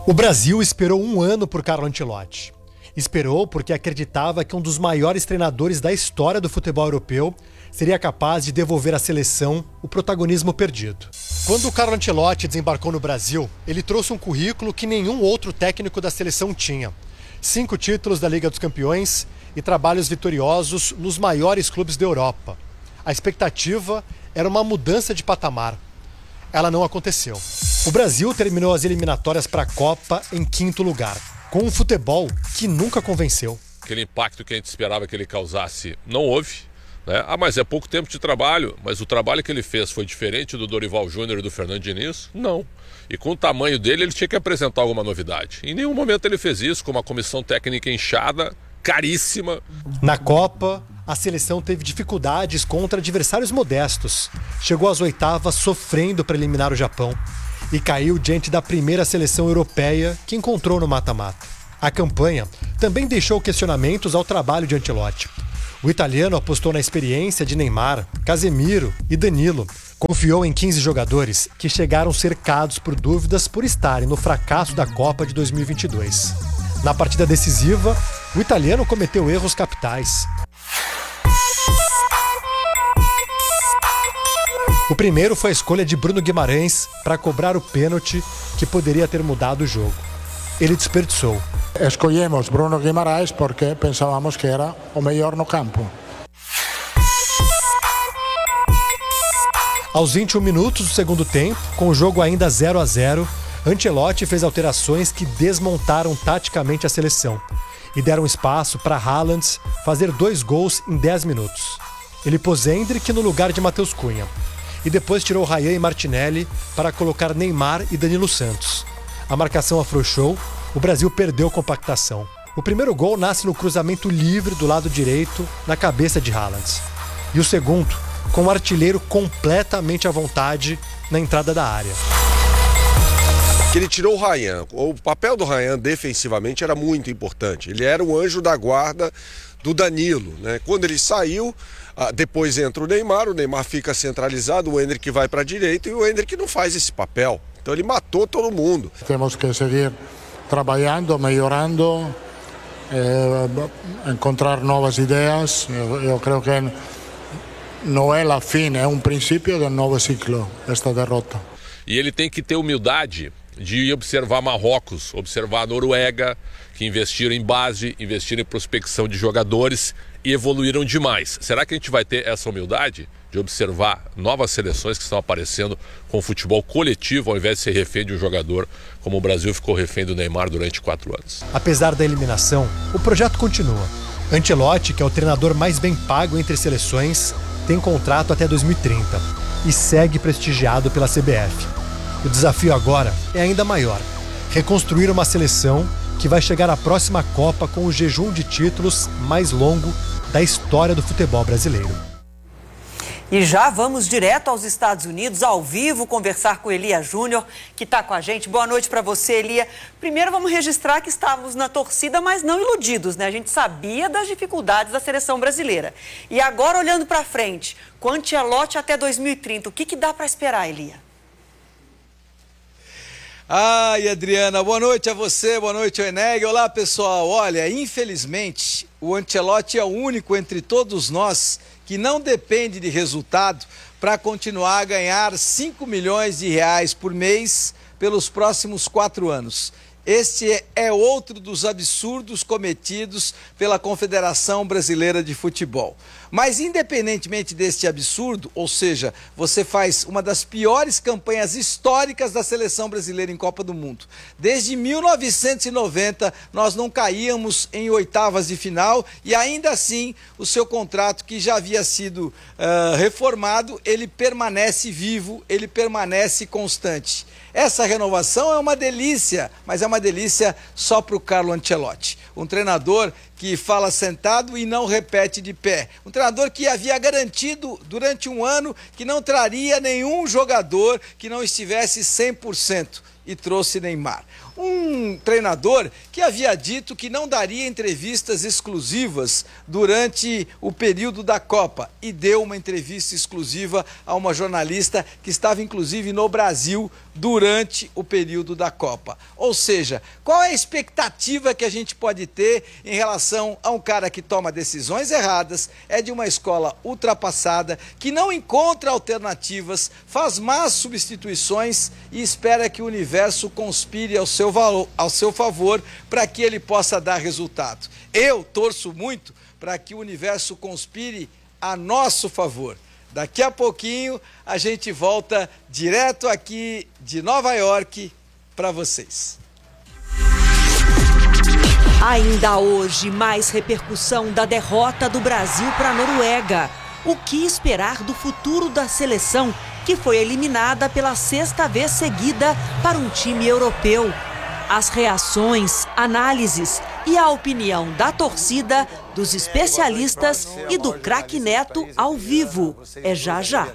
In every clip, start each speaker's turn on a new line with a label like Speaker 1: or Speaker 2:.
Speaker 1: O Brasil esperou um ano por Carlo Ancelotti. Esperou porque acreditava que um dos maiores treinadores da história do futebol europeu seria capaz de devolver à seleção o protagonismo perdido. Quando o Carlo Ancelotti desembarcou no Brasil, ele trouxe um currículo que nenhum outro técnico da seleção tinha. 5 títulos da Liga dos Campeões e trabalhos vitoriosos nos maiores clubes da Europa. A expectativa era uma mudança de patamar. Ela não aconteceu. O Brasil terminou as eliminatórias para a Copa em 5º lugar, com um futebol que nunca convenceu.
Speaker 2: Aquele impacto que a gente esperava que ele causasse não houve, né? Mas é pouco tempo de trabalho, mas o trabalho que ele fez foi diferente do Dorival Júnior e do Fernando Diniz? Não. E com o tamanho dele, ele tinha que apresentar alguma novidade. Em nenhum momento ele fez isso, com uma comissão técnica inchada, caríssima.
Speaker 1: Na Copa, a seleção teve dificuldades contra adversários modestos. Chegou às oitavas sofrendo para eliminar o Japão e caiu diante da primeira seleção europeia que encontrou no mata-mata. A campanha também deixou questionamentos ao trabalho de Ancelotti. O italiano apostou na experiência de Neymar, Casemiro e Danilo. Confiou em 15 jogadores que chegaram cercados por dúvidas por estarem no fracasso da Copa de 2022. Na partida decisiva, o italiano cometeu erros capitais. O primeiro foi a escolha de Bruno Guimarães para cobrar o pênalti que poderia ter mudado o jogo. Ele desperdiçou.
Speaker 3: Escolhemos Bruno Guimarães porque pensávamos que era o melhor no campo.
Speaker 1: Aos 21 minutos do segundo tempo, com o jogo ainda 0-0, Ancelotti fez alterações que desmontaram taticamente a seleção e deram espaço para Haaland fazer 2 gols em 10 minutos. Ele pôs Endrick no lugar de Matheus Cunha e depois tirou Ryan e Martinelli para colocar Neymar e Danilo Santos. A marcação afrouxou, o Brasil perdeu compactação. O primeiro gol nasce no cruzamento livre do lado direito, na cabeça de Haaland. E o segundo, com o artilheiro completamente à vontade na entrada da área.
Speaker 4: Ele tirou o Ryan. O papel do Ryan defensivamente era muito importante. Ele era o anjo da guarda do Danilo, né? Quando ele saiu, depois entra o Neymar fica centralizado, o Endrick vai para a direita e o Endrick não faz esse papel. Então ele matou todo mundo.
Speaker 3: Temos que seguir trabalhando, melhorando, encontrar novas ideias. Eu creio que não é a fim, é um princípio de um novo ciclo, esta derrota.
Speaker 2: E ele tem que ter humildade de observar Marrocos, observar a Noruega, que investiram em base, investiram em prospecção de jogadores e evoluíram demais. Será que a gente vai ter essa humildade de observar novas seleções que estão aparecendo com futebol coletivo ao invés de ser refém de um jogador, como o Brasil ficou refém do Neymar durante 4 anos?
Speaker 1: Apesar da eliminação, o projeto continua. Ancelotti, que é o treinador mais bem pago entre seleções, tem contrato até 2030 e segue prestigiado pela CBF. O desafio agora é ainda maior: reconstruir uma seleção que vai chegar à próxima Copa com o jejum de títulos mais longo da história do futebol brasileiro.
Speaker 5: E já vamos direto aos Estados Unidos, ao vivo, conversar com Elia Júnior, que está com a gente. Boa noite para você, Elia. Primeiro vamos registrar que estávamos na torcida, mas não iludidos, né? A gente sabia das dificuldades da seleção brasileira. E agora, olhando para frente, com Ancelotti até 2030, o que dá para esperar, Elia?
Speaker 6: Ai, Adriana, boa noite a você, boa noite ao Eneg. Olá, pessoal. Olha, infelizmente, o Ancelotti é o único entre todos nós que não depende de resultado para continuar a ganhar 5 milhões de reais por mês pelos próximos 4 anos. Este é outro dos absurdos cometidos pela Confederação Brasileira de Futebol. Mas independentemente deste absurdo, ou seja, você faz uma das piores campanhas históricas da seleção brasileira em Copa do Mundo. Desde 1990, nós não caíamos em oitavas de final e ainda assim o seu contrato, que já havia sido reformado, ele permanece vivo, ele permanece constante. Essa renovação é uma delícia, mas é uma delícia só para o Carlo Ancelotti. Um treinador que fala sentado e não repete de pé. Um treinador que havia garantido durante um ano que não traria nenhum jogador que não estivesse 100% e trouxe Neymar. Um treinador que havia dito que não daria entrevistas exclusivas durante o período da Copa e deu uma entrevista exclusiva a uma jornalista que estava inclusive no Brasil durante o período da Copa. Ou seja, qual é a expectativa que a gente pode ter em relação a um cara que toma decisões erradas, é de uma escola ultrapassada, que não encontra alternativas, faz más substituições e espera que o universo conspire ao seu favor para que ele possa dar resultado. Eu torço muito para que o universo conspire a nosso favor. Daqui a pouquinho a gente volta direto aqui de Nova York para vocês.
Speaker 5: Ainda hoje, mais repercussão da derrota do Brasil para a Noruega. O que esperar do futuro da seleção, que foi eliminada pela 6ª vez seguida para um time europeu? As reações, análises e a opinião da torcida, dos especialistas e do craque Neto ao vivo. É já já.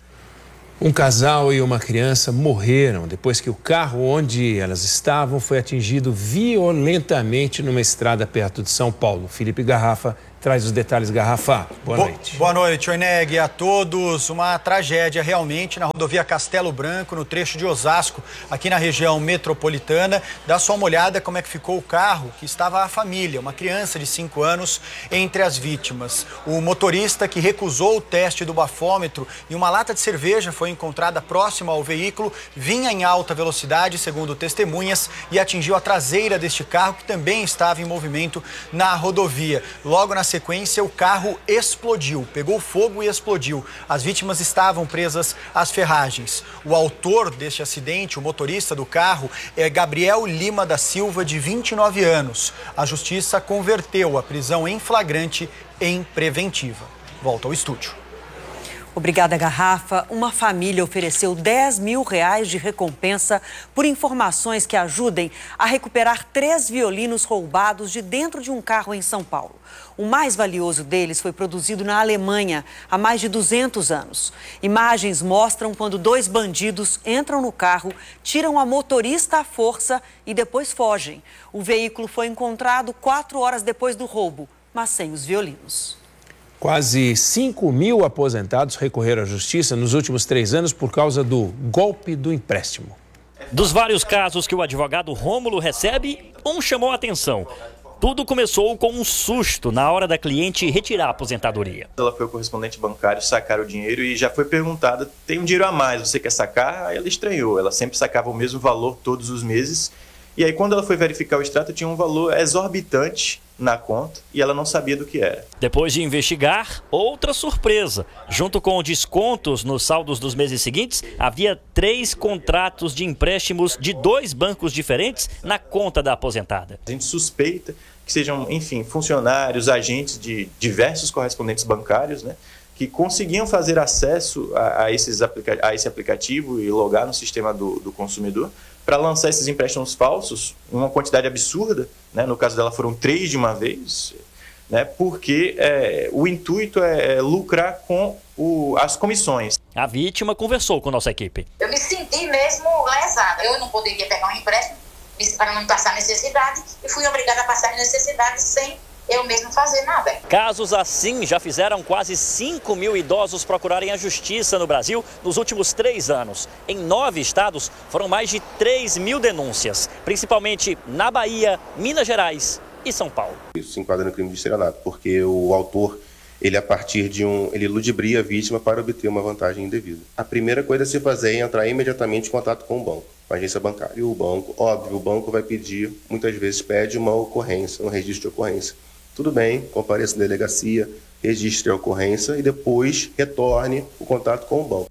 Speaker 7: Um casal e uma criança morreram depois que o carro onde elas estavam foi atingido violentamente numa estrada perto de São Paulo. Felipe Garrafa traz os detalhes. Garrafa, boa noite.
Speaker 8: Boa noite, Oineg, a todos. Uma tragédia realmente na rodovia Castelo Branco, no trecho de Osasco, aqui na região metropolitana. Dá só uma olhada como é que ficou o carro, que estava a família, uma criança de 5 anos, entre as vítimas. O motorista que recusou o teste do bafômetro e uma lata de cerveja foi encontrada próxima ao veículo, vinha em alta velocidade, segundo testemunhas, e atingiu a traseira deste carro, que também estava em movimento na rodovia. Logo na sequência, o carro explodiu, pegou fogo e explodiu. As vítimas estavam presas às ferragens. O autor deste acidente, o motorista do carro, é Gabriel Lima da Silva, de 29 anos. A justiça converteu a prisão em flagrante em preventiva. Volta ao estúdio.
Speaker 5: Obrigada, Garrafa. Uma família ofereceu R$10 mil de recompensa por informações que ajudem a recuperar 3 violinos roubados de dentro de um carro em São Paulo. O mais valioso deles foi produzido na Alemanha há mais de 200 anos. Imagens mostram quando 2 bandidos entram no carro, tiram a motorista à força e depois fogem. O veículo foi encontrado 4 horas depois do roubo, mas sem os violinos.
Speaker 7: Quase 5 mil aposentados recorreram à justiça nos últimos 3 anos por causa do golpe do empréstimo.
Speaker 9: Dos vários casos que o advogado Rômulo recebe, um chamou a atenção. Tudo começou com um susto na hora da cliente retirar a aposentadoria.
Speaker 10: Ela foi ao correspondente bancário sacar o dinheiro e já foi perguntada, tem um dinheiro a mais, você quer sacar? Aí ela estranhou, ela sempre sacava o mesmo valor todos os meses. E aí quando ela foi verificar o extrato, tinha um valor exorbitante na conta e ela não sabia do que era.
Speaker 9: Depois de investigar, outra surpresa. Junto com descontos nos saldos dos meses seguintes, havia 3 contratos de empréstimos de 2 bancos diferentes na conta da aposentada.
Speaker 10: A gente suspeita que sejam, enfim, funcionários, agentes de diversos correspondentes bancários, né, que conseguiam fazer acesso a esse aplicativo e logar no sistema do consumidor para lançar esses empréstimos falsos, uma quantidade absurda, né? No caso dela foram 3 de uma vez, né? Porque o intuito é lucrar com as comissões.
Speaker 9: A vítima conversou com nossa equipe.
Speaker 11: Eu me senti mesmo lesada. Eu não poderia pegar um empréstimo para não passar necessidade e fui obrigada a passar necessidade sem eu mesmo fazer nada.
Speaker 9: Casos assim já fizeram quase 5 mil idosos procurarem a justiça no Brasil nos últimos 3 anos. Em 9 estados foram mais de 3 mil denúncias, principalmente na Bahia, Minas Gerais e São Paulo.
Speaker 12: Isso se enquadra no crime de estelionato, porque o autor, ele a partir de ele ludibria a vítima para obter uma vantagem indevida. A primeira coisa a se fazer é entrar imediatamente em contato com o banco, com a agência bancária. E o banco, óbvio, o banco vai pedir, muitas vezes pede uma ocorrência, um registro de ocorrência. Tudo bem, compareça na delegacia, registre a ocorrência e depois retorne o contato com o banco.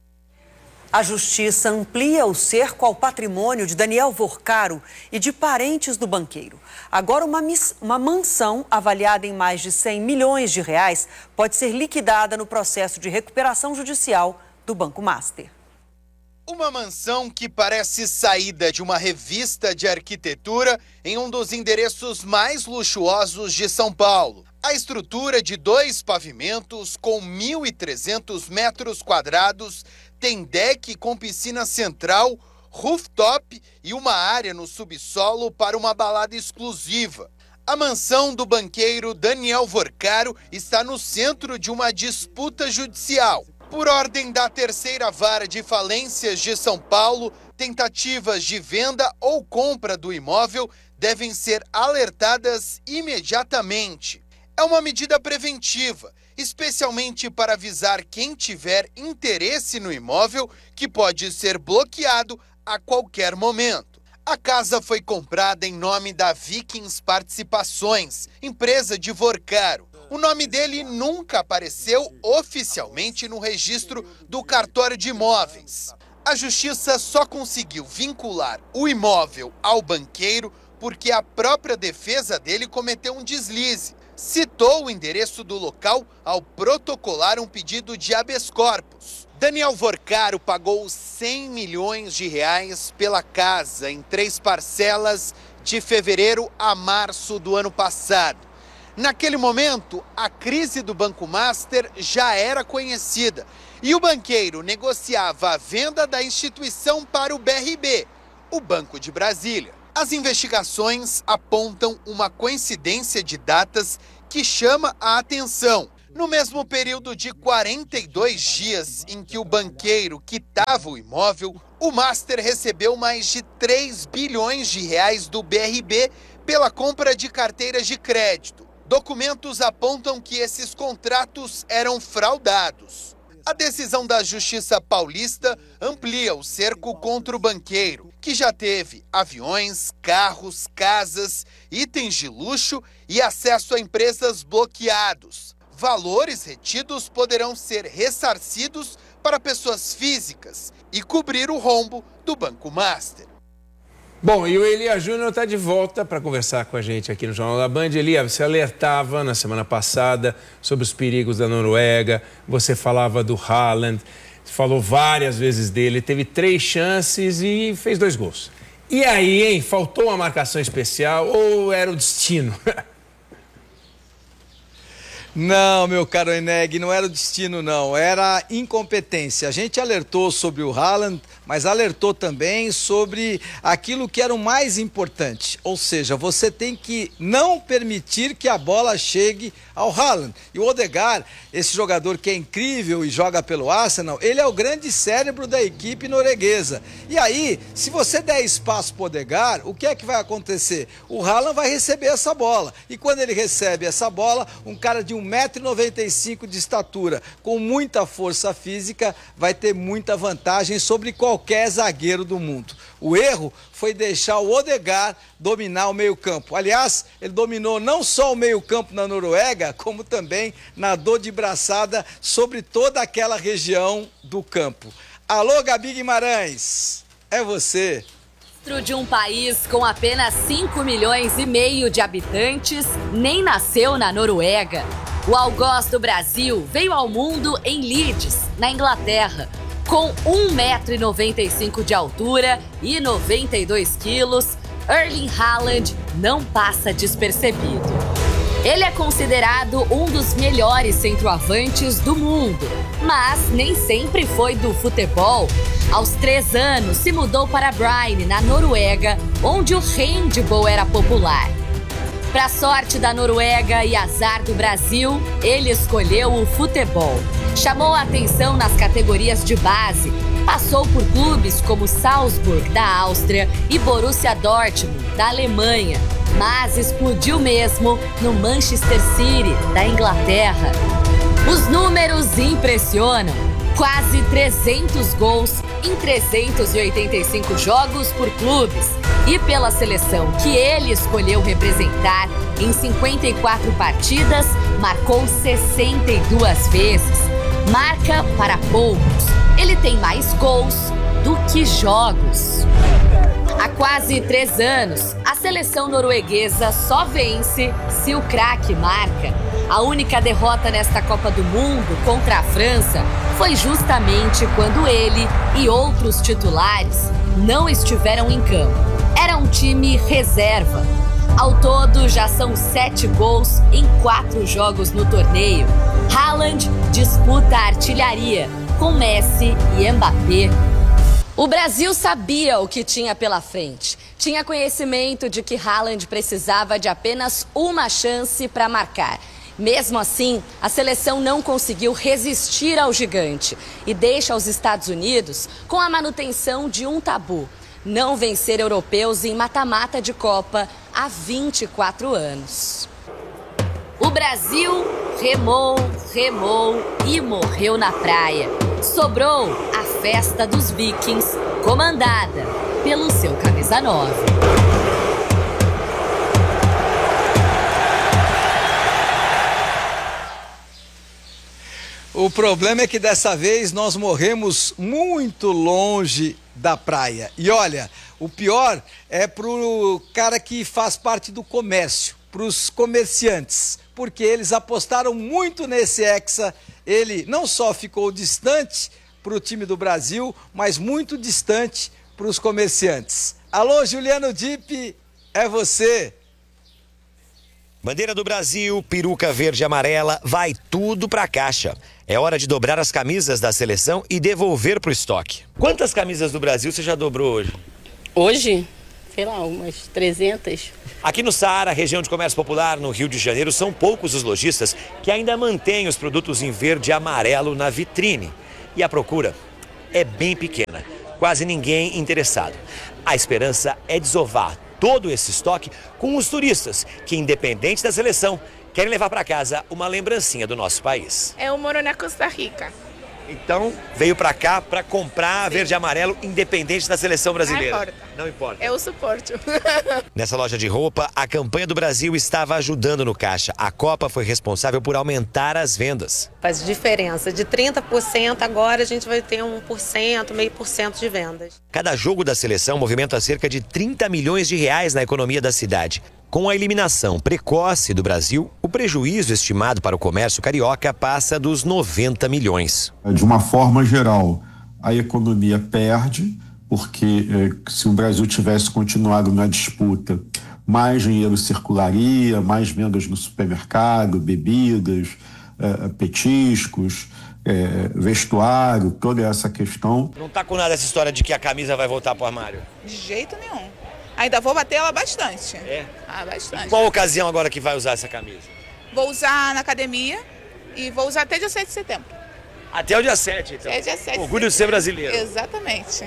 Speaker 5: A Justiça amplia o cerco ao patrimônio de Daniel Vorcaro e de parentes do banqueiro. Agora, uma mansão avaliada em mais de R$100 milhões pode ser liquidada no processo de recuperação judicial do Banco Master.
Speaker 13: Uma mansão que parece saída de uma revista de arquitetura em um dos endereços mais luxuosos de São Paulo. A estrutura de 2 pavimentos com 1.300 metros quadrados tem deck com piscina central, rooftop e uma área no subsolo para uma balada exclusiva. A mansão do banqueiro Daniel Vorcaro está no centro de uma disputa judicial. Por ordem da terceira vara de falências de São Paulo, tentativas de venda ou compra do imóvel devem ser alertadas imediatamente. É uma medida preventiva, especialmente para avisar quem tiver interesse no imóvel, que pode ser bloqueado a qualquer momento. A casa foi comprada em nome da Vikings Participações, empresa de Vorcaro. O nome dele nunca apareceu oficialmente no registro do cartório de imóveis. A justiça só conseguiu vincular o imóvel ao banqueiro porque a própria defesa dele cometeu um deslize. Citou o endereço do local ao protocolar um pedido de habeas corpus. Daniel Vorcaro pagou 100 milhões de reais pela casa em 3 parcelas de fevereiro a março do ano passado. Naquele momento, a crise do Banco Master já era conhecida e o banqueiro negociava a venda da instituição para o BRB, o Banco de Brasília. As investigações apontam uma coincidência de datas que chama a atenção. No mesmo período de 42 dias em que o banqueiro quitava o imóvel, o Master recebeu mais de 3 bilhões de reais do BRB pela compra de carteiras de crédito. Documentos apontam que esses contratos eram fraudados. A decisão da Justiça Paulista amplia o cerco contra o banqueiro, que já teve aviões, carros, casas, itens de luxo e acesso a empresas bloqueados. Valores retidos poderão ser ressarcidos para pessoas físicas e cobrir o rombo do Banco Master.
Speaker 7: Bom, e o Elia Júnior está de volta para conversar com a gente aqui no Jornal da Band. Elia, você alertava na semana passada sobre os perigos da Noruega, você falava do Haaland, falou várias vezes dele, teve 3 chances e fez 2 gols. E aí, hein? Faltou uma marcação especial ou era o destino?
Speaker 6: Não, meu caro Eneg, não era o destino não, era a incompetência. A gente alertou sobre o Haaland, mas alertou também sobre aquilo que era o mais importante. Ou seja, você tem que não permitir que a bola chegue ao Haaland. E o Odegaard, esse jogador que é incrível e joga pelo Arsenal, ele é o grande cérebro da equipe norueguesa. E aí, se você der espaço para o Odegaard, o que é que vai acontecer? O Haaland vai receber essa bola. E quando ele recebe essa bola, um cara de 1,95 m de estatura, com muita força física, vai ter muita vantagem sobre qualquer zagueiro do mundo. O erro foi deixar o Odegaard dominar o meio-campo. Aliás, ele dominou não só o meio-campo na Noruega, como também nadou de braçada sobre toda aquela região do campo. Alô, Gabi Guimarães, é você.
Speaker 14: Dentro de um país com apenas 5,5 milhões de habitantes, nem nasceu na Noruega. O algoz do Brasil veio ao mundo em Leeds, na Inglaterra. Com 1,95 m de altura e 92 quilos, Erling Haaland não passa despercebido. Ele é considerado um dos melhores centroavantes do mundo, mas nem sempre foi do futebol. Aos 3 anos, se mudou para Bryne, na Noruega, onde o handball era popular. Para sorte da Noruega e azar do Brasil, ele escolheu o futebol. Chamou a atenção nas categorias de base. Passou por clubes como Salzburg, da Áustria, e Borussia Dortmund, da Alemanha. Mas explodiu mesmo no Manchester City, da Inglaterra. Os números impressionam. Quase 300 gols em 385 jogos por clubes. E pela seleção que ele escolheu representar, em 54 partidas, marcou 62 vezes. Marca para poucos. Ele tem mais gols do que jogos. Há quase 3 anos, a seleção norueguesa só vence se o craque marca. A única derrota nesta Copa do Mundo contra a França foi justamente quando ele e outros titulares não estiveram em campo. Era um time reserva. Ao todo, já são 7 gols em 4 jogos no torneio. Haaland disputa a artilharia com Messi e Mbappé. O Brasil sabia o que tinha pela frente. Tinha conhecimento de que Haaland precisava de apenas uma chance para marcar. Mesmo assim, a seleção não conseguiu resistir ao gigante e deixa os Estados Unidos com a manutenção de um tabu: não vencer europeus em mata-mata de Copa há 24 anos. O Brasil remou, remou e morreu na praia. Sobrou a festa dos Vikings, comandada pelo seu camisa 9.
Speaker 6: O problema é que dessa vez nós morremos muito longe da praia. E olha, o pior é pro cara que faz parte do comércio, pros comerciantes, porque eles apostaram muito nesse Hexa. Ele não só ficou distante pro time do Brasil, mas muito distante pros comerciantes. Alô, Juliano Dipp, é você.
Speaker 15: Bandeira do Brasil, peruca verde e amarela, vai tudo pra caixa. É hora de dobrar as camisas da seleção e devolver pro estoque. Quantas camisas do Brasil você já dobrou hoje?
Speaker 16: Hoje? Sei lá, umas 300.
Speaker 15: Aqui no Saara, região de comércio popular, no Rio de Janeiro, são poucos os lojistas que ainda mantêm os produtos em verde e amarelo na vitrine. E a procura é bem pequena, quase ninguém interessado. A esperança é desovar todo esse estoque com os turistas que, independente da seleção, querem levar para casa uma lembrancinha do nosso país.
Speaker 17: Eu moro na Costa Rica.
Speaker 15: Então, veio para cá para comprar verde e amarelo, independente da seleção brasileira.
Speaker 17: Não importa.
Speaker 15: Não importa.
Speaker 17: Eu suporto.
Speaker 15: Nessa loja de roupa, a campanha do Brasil estava ajudando no caixa. A Copa foi responsável por aumentar as vendas.
Speaker 18: Faz diferença. De 30%, agora a gente vai ter 1%, meio por cento de vendas.
Speaker 15: Cada jogo da seleção movimenta cerca de 30 milhões de reais na economia da cidade. Com a eliminação precoce do Brasil, o prejuízo estimado para o comércio carioca passa dos 90 milhões.
Speaker 19: De uma forma geral, a economia perde, porque se o Brasil tivesse continuado na disputa, mais dinheiro circularia, mais vendas no supermercado, bebidas, petiscos, vestuário, toda essa questão.
Speaker 15: Não está com nada essa história de que a camisa vai voltar para o armário?
Speaker 17: De jeito nenhum. Ainda vou bater ela bastante.
Speaker 15: É?
Speaker 17: Ah, bastante.
Speaker 15: Em qual ocasião agora que vai usar essa camisa?
Speaker 17: Vou usar na academia e vou usar até dia 7 de setembro.
Speaker 15: Até o dia 7, então?
Speaker 17: É dia 7.
Speaker 15: Orgulho de ser brasileiro.
Speaker 17: Exatamente.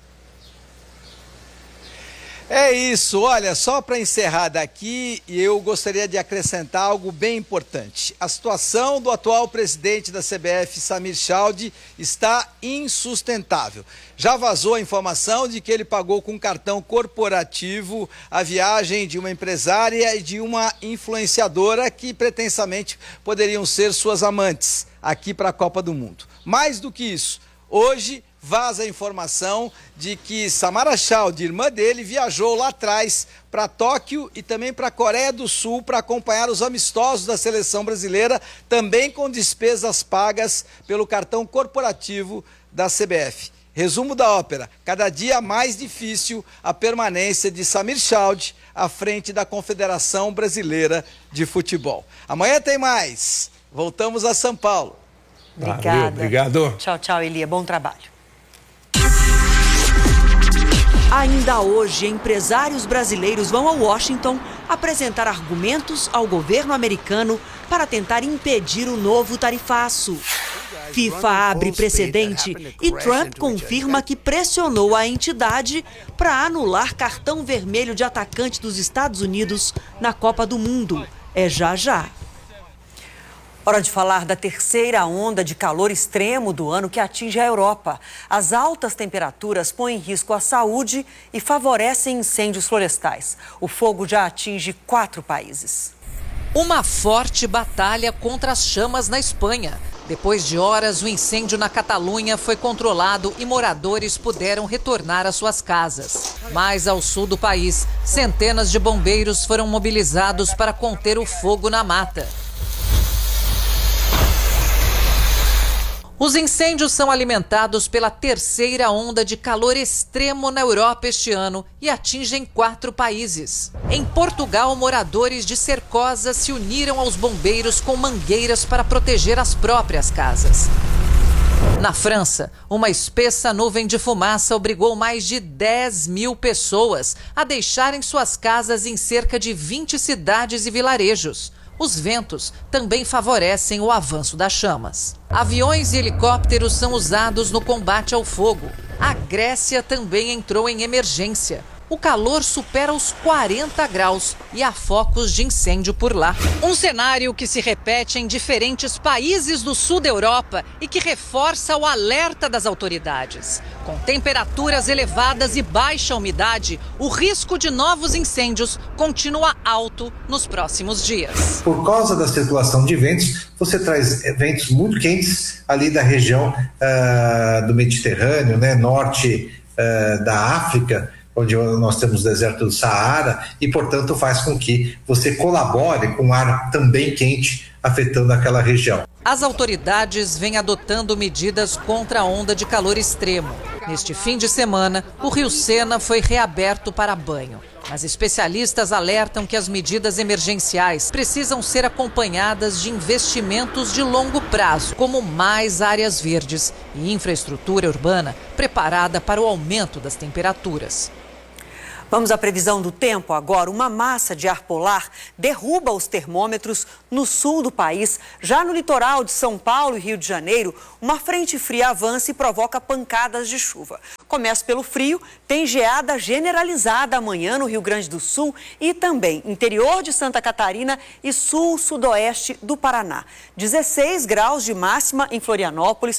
Speaker 6: É isso, olha, só para encerrar daqui, eu gostaria de acrescentar algo bem importante. A situação do atual presidente da CBF, Samir Chaldie, está insustentável. Já vazou a informação de que ele pagou com cartão corporativo a viagem de uma empresária e de uma influenciadora que pretensamente poderiam ser suas amantes aqui para a Copa do Mundo. Mais do que isso, hoje vaza a informação de que Samara Chaldie, irmã dele, viajou lá atrás para Tóquio e também para a Coreia do Sul para acompanhar os amistosos da seleção brasileira, também com despesas pagas pelo cartão corporativo da CBF. Resumo da ópera: cada dia mais difícil a permanência de Samir Chaldie à frente da Confederação Brasileira de Futebol. Amanhã tem mais. Voltamos a São Paulo.
Speaker 5: Obrigada.
Speaker 7: Valeu, obrigado.
Speaker 5: Tchau, tchau, Elia. Bom trabalho. Ainda hoje, empresários brasileiros vão a Washington apresentar argumentos ao governo americano para tentar impedir o novo tarifaço. FIFA abre precedente e Trump confirma que pressionou a entidade para anular cartão vermelho de atacante dos Estados Unidos na Copa do Mundo. É já já. Hora de falar da terceira onda de calor extremo do ano que atinge a Europa. As altas temperaturas põem em risco a saúde e favorecem incêndios florestais. O fogo já atinge 4 países.
Speaker 20: Uma forte batalha contra as chamas na Espanha. Depois de horas, o incêndio na Catalunha foi controlado e moradores puderam retornar às suas casas. Mais ao sul do país, centenas de bombeiros foram mobilizados para conter o fogo na mata. Os incêndios são alimentados pela terceira onda de calor extremo na Europa este ano e atingem 4 países. Em Portugal, moradores de Cercosa se uniram aos bombeiros com mangueiras para proteger as próprias casas. Na França, uma espessa nuvem de fumaça obrigou mais de 10 mil pessoas a deixarem suas casas em cerca de 20 cidades e vilarejos. Os ventos também favorecem o avanço das chamas. Aviões e helicópteros são usados no combate ao fogo. A Grécia também entrou em emergência. O calor supera os 40 graus e há focos de incêndio por lá. Um cenário que se repete em diferentes países do sul da Europa e que reforça o alerta das autoridades. Com temperaturas elevadas e baixa umidade, o risco de novos incêndios continua alto nos próximos dias.
Speaker 21: Por causa da circulação de ventos, você traz ventos muito quentes ali da região do Mediterrâneo, né, norte da África, onde nós temos o deserto do Saara, e, portanto, faz com que você colabore com ar também quente afetando aquela região.
Speaker 20: As autoridades vêm adotando medidas contra a onda de calor extremo. Neste fim de semana, o Rio Sena foi reaberto para banho. Mas especialistas alertam que as medidas emergenciais precisam ser acompanhadas de investimentos de longo prazo, como mais áreas verdes e infraestrutura urbana preparada para o aumento das temperaturas.
Speaker 5: Vamos à previsão do tempo agora. Uma massa de ar polar derruba os termômetros no sul do país. Já no litoral de São Paulo e Rio de Janeiro, uma frente fria avança e provoca pancadas de chuva. Começa pelo frio, tem geada generalizada amanhã no Rio Grande do Sul e também interior de Santa Catarina e sul-sudoeste do Paraná. 16 graus de máxima em Florianópolis,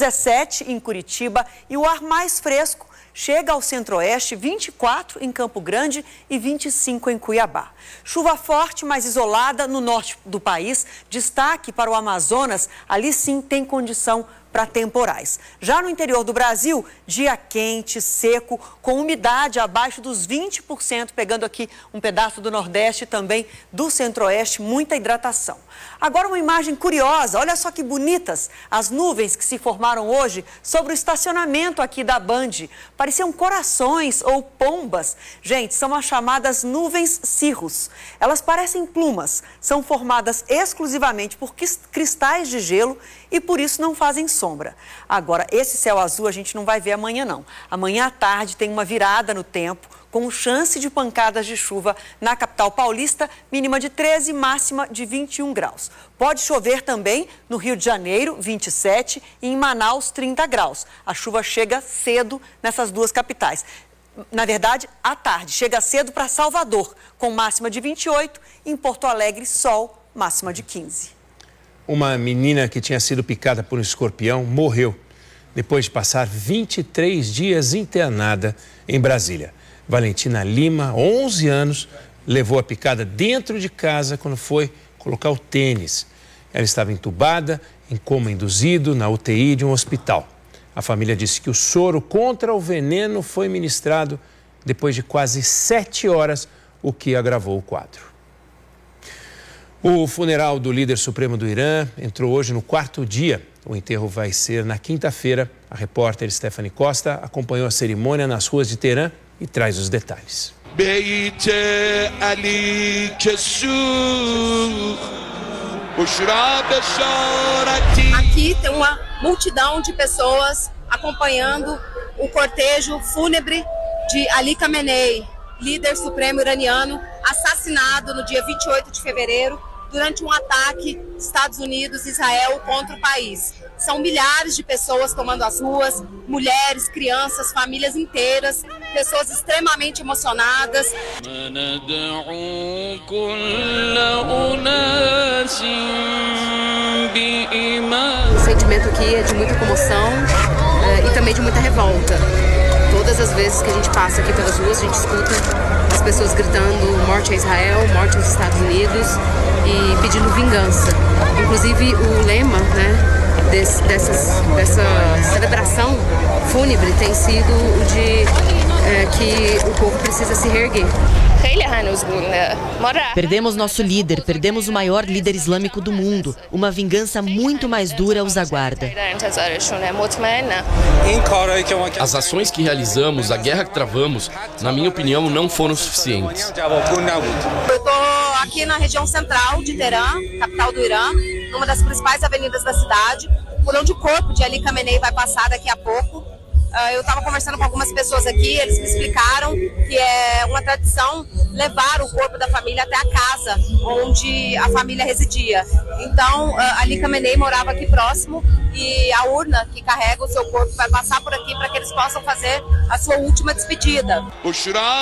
Speaker 5: 17 em Curitiba e o ar mais fresco chega ao centro-oeste, 24 em Campo Grande e 25 em Cuiabá. Chuva forte, mas isolada no norte do país. Destaque para o Amazonas, ali sim tem condição para temporais. Já no interior do Brasil, dia quente, seco, com umidade abaixo dos 20%, pegando aqui um pedaço do Nordeste e também do Centro-Oeste, muita hidratação. Agora uma imagem curiosa, olha só que bonitas as nuvens que se formaram hoje sobre o estacionamento aqui da Band. Pareciam corações ou pombas. Gente, são as chamadas nuvens cirrus. Elas parecem plumas, são formadas exclusivamente por cristais de gelo e por isso não fazem sombra. Agora, esse céu azul a gente não vai ver amanhã não. Amanhã à tarde tem uma virada no tempo, com chance de pancadas de chuva na capital paulista, mínima de 13, máxima de 21 graus. Pode chover também no Rio de Janeiro, 27, e em Manaus, 30 graus. A chuva chega cedo nessas duas capitais. Na verdade, à tarde, chega cedo para Salvador, com máxima de 28, e em Porto Alegre, sol, máxima de 15.
Speaker 7: Uma menina que tinha sido picada por um escorpião morreu depois de passar 23 dias internada em Brasília. Valentina Lima, 11 anos, levou a picada dentro de casa quando foi colocar o tênis. Ela estava entubada, em coma induzido, na UTI de um hospital. A família disse que o soro contra o veneno foi ministrado depois de quase 7 horas, o que agravou o quadro. O funeral do líder supremo do Irã entrou hoje no 4º dia. O enterro vai ser na quinta-feira. A repórter Stephanie Costa acompanhou a cerimônia nas ruas de Teherã e traz os detalhes.
Speaker 22: Aqui tem uma multidão de pessoas acompanhando o cortejo fúnebre de Ali Khamenei, líder supremo iraniano, assassinado no dia 28 de fevereiro durante um ataque Estados Unidos e Israel contra o país. São milhares de pessoas tomando as ruas, mulheres, crianças, famílias inteiras, pessoas extremamente emocionadas.
Speaker 23: O sentimento aqui é de muita comoção e também de muita revolta. Todas as vezes que a gente passa aqui pelas ruas, a gente escuta as pessoas gritando morte a Israel, morte aos Estados Unidos e pedindo vingança. Inclusive o lema, dessa celebração fúnebre tem sido o de que o povo precisa se reerguer.
Speaker 2: Perdemos nosso líder, perdemos o maior líder islâmico do mundo. Uma vingança muito mais dura os aguarda.
Speaker 3: As ações que realizamos, a guerra que travamos, na minha opinião, não foram suficientes.
Speaker 22: Eu estou aqui na região central de Teherã, capital do Irã, numa das principais avenidas da cidade, por onde o corpo de Ali Khamenei vai passar daqui a pouco. Eu estava conversando com algumas pessoas aqui, eles me explicaram que é uma tradição levar o corpo da família até a casa onde a família residia. Então, Ali Khamenei morava aqui próximo e a urna que carrega o seu corpo vai passar por aqui para que eles possam fazer a sua última despedida.